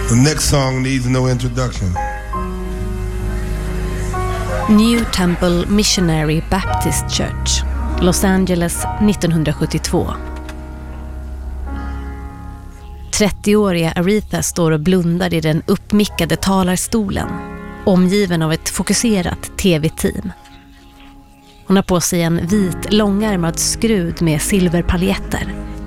The next song needs no introduction. New Temple Missionary Baptist Church, Los Angeles 1972. 30-åriga Aretha står och blundar i den uppmickade talarstolen, omgiven av ett fokuserat tv-team. Hon har på sig en vit långärmad skrud med silverpaljetter,